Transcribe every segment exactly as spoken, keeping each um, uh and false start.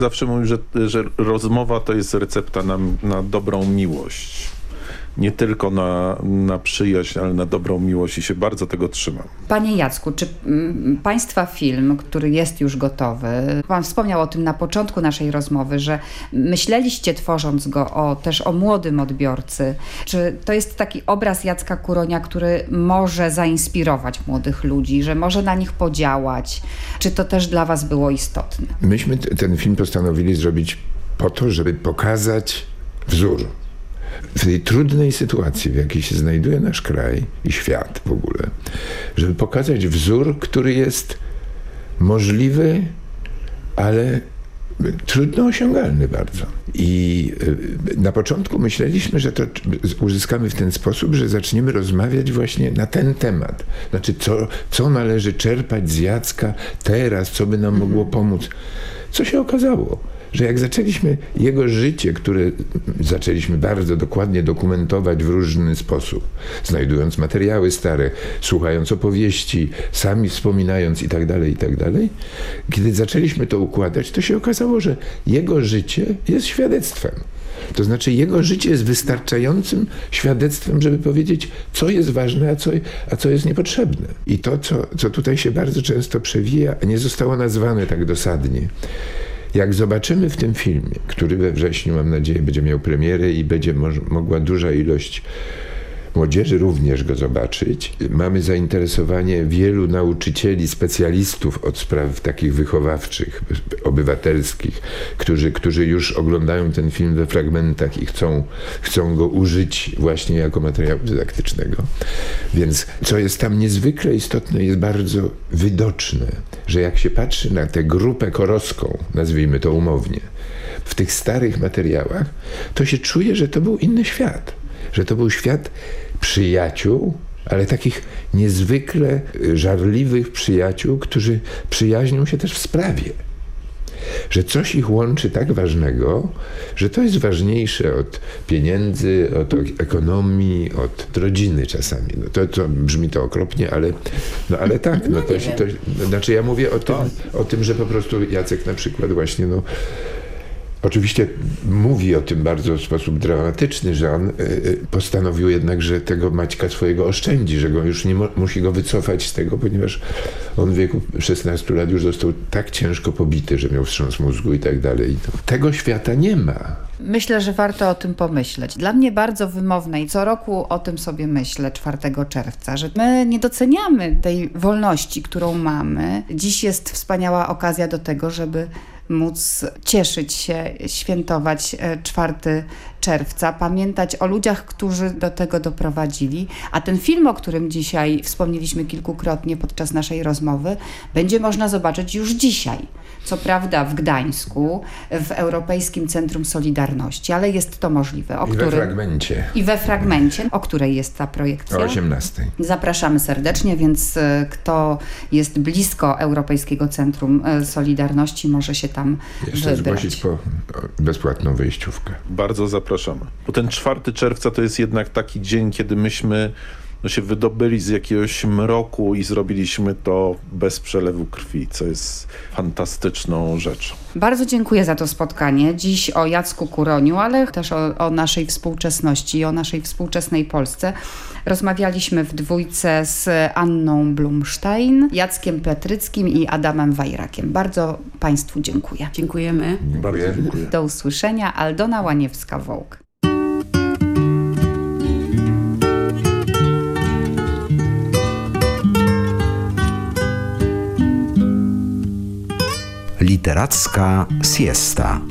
Zawsze mówię, że, że rozmowa to jest recepta na, na dobrą miłość. Nie tylko na, na przyjaźń, ale na dobrą miłość i się bardzo tego trzymam. Panie Jacku, czy m, Państwa film, który jest już gotowy, Pan wspomniał o tym na początku naszej rozmowy, że myśleliście, tworząc go, o, też o młodym odbiorcy. Czy to jest taki obraz Jacka Kuronia, który może zainspirować młodych ludzi, że może na nich podziałać? Czy to też dla Was było istotne? Myśmy t- ten film postanowili zrobić po to, żeby pokazać wzór. W tej trudnej sytuacji, w jakiej się znajduje nasz kraj i świat w ogóle, żeby pokazać wzór, który jest możliwy, ale trudno osiągalny bardzo. I na początku myśleliśmy, że to uzyskamy w ten sposób, że zaczniemy rozmawiać właśnie na ten temat. Znaczy, co, co należy czerpać z Jacka teraz, co by nam mogło pomóc. Co się okazało? Że jak zaczęliśmy jego życie, które zaczęliśmy bardzo dokładnie dokumentować w różny sposób, znajdując materiały stare, słuchając opowieści, sami wspominając i tak dalej, i tak dalej, kiedy zaczęliśmy to układać, to się okazało, że jego życie jest świadectwem. To znaczy jego życie jest wystarczającym świadectwem, żeby powiedzieć, co jest ważne, a co, a co jest niepotrzebne. I to, co, co tutaj się bardzo często przewija, nie zostało nazwane tak dosadnie. Jak zobaczymy w tym filmie, który we wrześniu, mam nadzieję, będzie miał premierę i będzie mo- mogła duża ilość młodzieży również go zobaczyć, mamy zainteresowanie wielu nauczycieli, specjalistów od spraw takich wychowawczych, obywatelskich, którzy, którzy już oglądają ten film we fragmentach i chcą, chcą go użyć właśnie jako materiału dydaktycznego. Więc co jest tam niezwykle istotne, jest bardzo widoczne, że jak się patrzy na tę grupę koroską, nazwijmy to umownie, w tych starych materiałach, to się czuje, że to był inny świat. Że to był świat przyjaciół, ale takich niezwykle żarliwych przyjaciół, którzy przyjaźnią się też w sprawie. Że coś ich łączy tak ważnego, że to jest ważniejsze od pieniędzy, od ekonomii, od rodziny czasami. No to, to brzmi to okropnie, ale, no ale tak. No to, to, to, znaczy ja mówię o tym, o tym, że po prostu Jacek na przykład właśnie no, oczywiście mówi o tym bardzo w sposób dramatyczny, że on y, postanowił jednak, że tego Maćka swojego oszczędzi, że go już nie mo- musi go wycofać z tego, ponieważ on w wieku szesnastu lat już został tak ciężko pobity, że miał wstrząs mózgu i tak dalej. Tego świata nie ma. Myślę, że warto o tym pomyśleć. Dla mnie bardzo wymowne i co roku o tym sobie myślę czwartego czerwca, że my nie doceniamy tej wolności, którą mamy. Dziś jest wspaniała okazja do tego, żeby móc cieszyć się, świętować czwartego czerwca, pamiętać o ludziach, którzy do tego doprowadzili. A ten film, o którym dzisiaj wspomnieliśmy kilkukrotnie podczas naszej rozmowy, będzie można zobaczyć już dzisiaj. Co prawda w Gdańsku, w Europejskim Centrum Solidarności, ale jest to możliwe. O I którym... we fragmencie. I we fragmencie, o której jest ta projekcja. O osiemnastej. Zapraszamy serdecznie, więc kto jest blisko Europejskiego Centrum Solidarności, może się tam Jeszcze wybrać. zgłosić po bezpłatną wejściówkę. Bardzo zapraszamy. Bo ten czwartego czerwca to jest jednak taki dzień, kiedy myśmy no, się wydobyli z jakiegoś mroku i zrobiliśmy to bez przelewu krwi, co jest fantastyczną rzeczą. Bardzo dziękuję za to spotkanie. Dziś o Jacku Kuroniu, ale też o, o naszej współczesności, o naszej współczesnej Polsce. Rozmawialiśmy w dwójce z Anną Blumstein, Jackiem Petryckim i Adamem Wajrakiem. Bardzo Państwu dziękuję. Dziękujemy. Bardzo dziękuję. Do usłyszenia. Aldona Łaniewska-Wołk. Literacka siesta.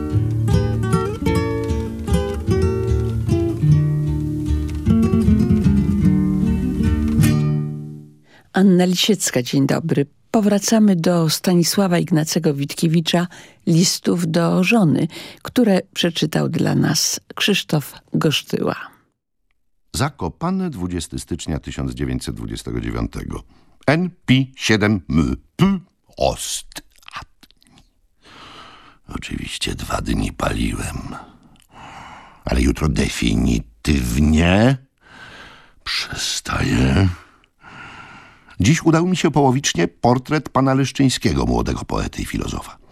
Anna Lisiecka, dzień dobry. Powracamy do Stanisława Ignacego Witkiewicza, Listów do żony, które przeczytał dla nas Krzysztof Gosztyła. Zakopane dwudziestego stycznia tysiąc dziewięćset dwudziestego dziewiątego. N P siedem M P Ost. Oczywiście dwa dni paliłem, ale jutro definitywnie przestaję. Dziś udał mi się połowicznie portret pana Leszczyńskiego, młodego poety i filozofa.